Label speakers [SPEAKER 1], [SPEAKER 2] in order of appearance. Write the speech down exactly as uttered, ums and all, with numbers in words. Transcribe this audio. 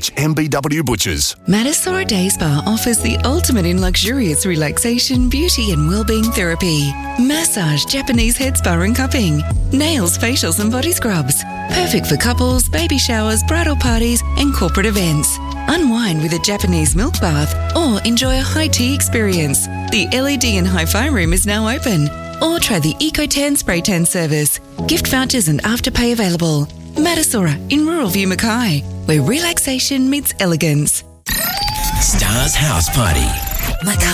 [SPEAKER 1] Search M B W Butchers.
[SPEAKER 2] Matasora Day Spa offers the ultimate in luxurious relaxation, beauty and wellbeing therapy. Massage, Japanese head spa and cupping. Nails, facials and body scrubs. Perfect for couples, baby showers, bridal parties and corporate events. Unwind with a Japanese milk bath or enjoy a high tea experience. The L E D and hi-fi room is now open. Or try the EcoTan spray tan service. Gift vouchers and afterpay available. Matasora in rural View Mackay, where relaxation meets elegance.
[SPEAKER 3] Stars House Party.
[SPEAKER 2] Mackay.